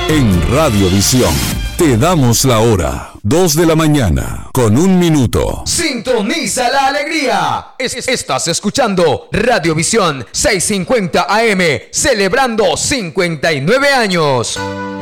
En Radiovisión te damos la hora. 2 de la mañana, con 1 minuto. Sintoniza la alegría. Estás escuchando Radiovisión 650 AM, celebrando 59 años.